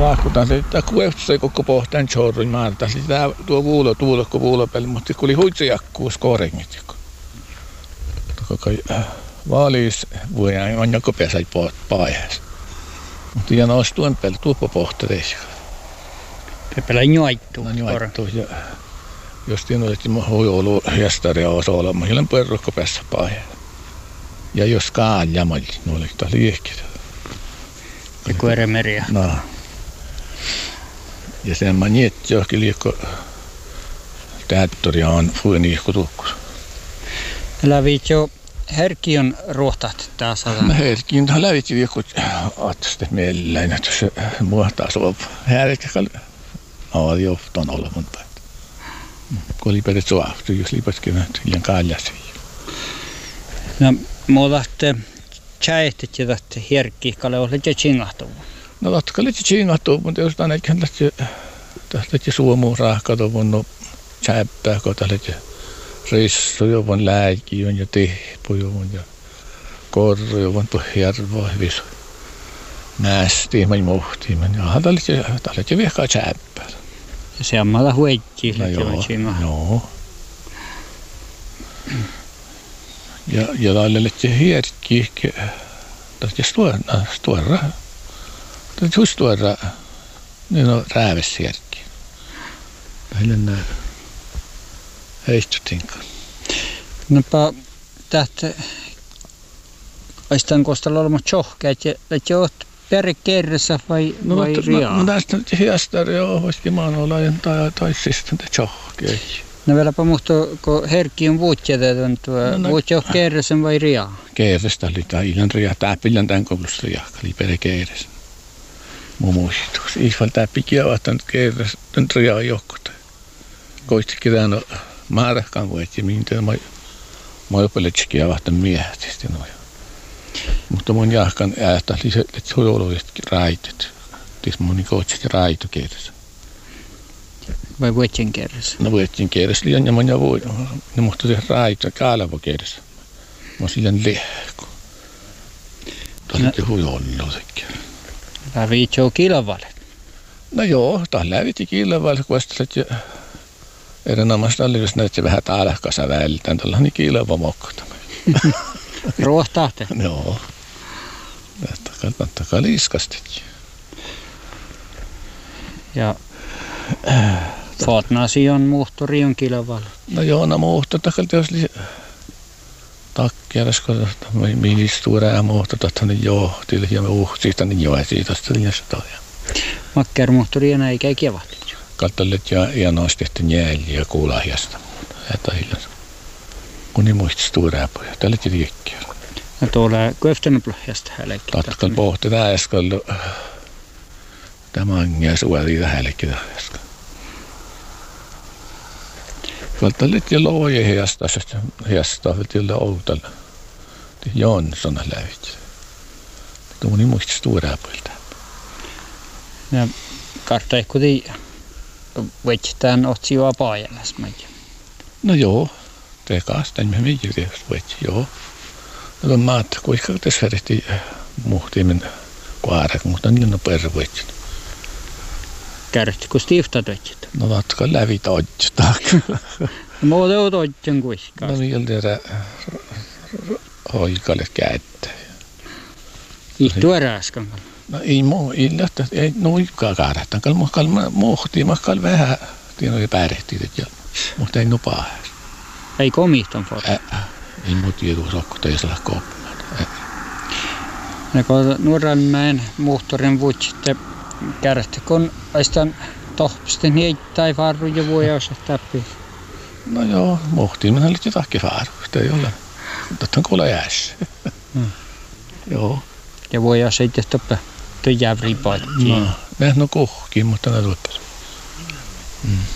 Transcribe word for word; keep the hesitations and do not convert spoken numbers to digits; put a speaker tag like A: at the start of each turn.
A: Vaakkutaan se, että kuevtsai koko pohtaan chorrin maata. Sitä tuo vuulo tuulo kun vuulo päälle, mutta kun oli huitsejakkuus korengit. Koko vaalis vuoja on joko pesai paajassa. Mutta ja nousi tuon päälle tuoppo pohtereissa.
B: Pepelä njoittuu.
A: No njoittuu ja jos tiedän, että mä huijolu hiestaria osa olemaan, jälleen perrukko päässä paajassa. Ja jos kaaljamali, no oli taas liekkiä.
B: Ja kueremeriä.
A: No. Ja sen mä nietti johonkin liikko tähttoria on fueni kutukkus.
B: Lävit jo herkion ruohtat taas.
A: Mä herkiin lävit jo liikko aatteesta mielelläin, että se muahtaa sua. Härkäkal on jo ton olevan päin. Kun oli perit suahtu, jos liipatkin näitä liian kaljasi.
B: No, muodatte tjäihtit ja tähti herkkiikalle olet jo tsingahtuu.
A: No totta oli tsingahtuu, mutta jos tänne tähti tähti suomuun rahkatu, no tjäppää, kun tähti rissu, jovon läiki, ja tehpu, ja korru, jovon pohjärvoa, visu. Mästiimän ja muhtiimän. Ja tähti vihkaa tjäppää.
B: Ja se on malla huettiin.
A: No joo, joo. Ja, ja tällä lähti hierkki, tästä stuora, stuora, tästä stuora, niin on rääves hierkki. Tällä heistutinkaan.
B: Noppa tähtä, oistaan kostalla olemaan tjohkeet, ja lähti oot perikerressä vai,
A: no,
B: vai
A: no,
B: riaa?
A: No tästä nyt hiestari on, voisikin maanolainen tai, tai siis tjohkeet.
B: No vieläpä muhtuu, kun herkki on vuotjetetun tuo, no, no, vuotjo kerresen vai riaa?
A: Kerrestä oli tämä ilan riaa, tämä pillan tämän koulussa riaa, oli pere kerresen. Mun muistuus. Ihval tämä pikiä että nyt kerresen, nyt riaa jokkota. Koistikin tämän määrähkaan vuotti, mihin tämä mä opeletskin avahtan miehästi. Mutta mun jahkan äästä oli se, että se oli raitet. Tässä mun koitsit raitu kerresen.
B: Vai vuotjen kerrassa?
A: No vuotjen kerrassa liian ja monia vuotta. Ne muhtuu se raita kaalavo kerrassa. Mä oon liian lehko. Tuolla no. Hui ollu sekin.
B: Lävit jo kilavalle?
A: No joo, taas läviti kilavalle, kun vastasit ja erinomaisesti oli, jos näytti vähän taalahkasa väliltään. Tuolla on niin kilava mokkota.
B: Ruohtahte?
A: Joo. Takaa liiskastetkin.
B: Ja Fatnasi on muhtu rion kilavalle.
A: No joo, no muhtu. Takalti jos oli takkeras, kun ministuura ja muhtu, että ne johti. Ja me uhtiista, niin joo, siitä sitten toja.
B: Makker muhtu riona eikä kevahti.
A: Katsolit ja iänois tehty njääli ja kuulahjasta. Että hiljas. Kun niin muisti stuuräpoja. Tällä oli riekkiä.
B: Ja tuolla köftänöplohjasta hälekki.
A: Tatkal pohti äsken. Tämä on ja suori hälekki äsken. Katsolit ja loja hiasta. Hiasta vielä outalla. Jonsson lävit. Tuo niin muisti stuuräpoilta.
B: Ja kartta ei kuitenkin vetsitään otsi jo apaajallas.
A: No joo. Tekaasta, me mihin vetsi, joo. No maat, kuinka tässä vedettiin muhtiimen kuarak, mutta niin on pervetsi.
B: Kärsti, kun stiftat vetsit?
A: No vatka lävit otstaa.
B: No muuta oot otsen kuiskaan.
A: No niin, tehdä hoikalle käyttä.
B: Ihtu äräskan.
A: No ei muu, ei lähtä, ei nuikkaa kaarahtaan. Kalma muhtiin, makkal vähän, tiedän, että päärehtiin, mutta ei nupaa.
B: Ei komihton foto.
A: Ei muu tiedä, kun teisellä koppumaan.
B: Ja kun Nuoranmäen muhtorin vuotsitte kärsti, kun aistan tohpisten heittää varru ja voi osa täppi.
A: No joo, muhtiin minä oli jotakin varru. Sitä ei ole. Totta on kuule jäässä.
B: Hmm.
A: Joo.
B: Ja voi osa itse toppe tuon jävri paikkiin.
A: No, me no kuhkiin, mutta ne tuottaisi. Mm.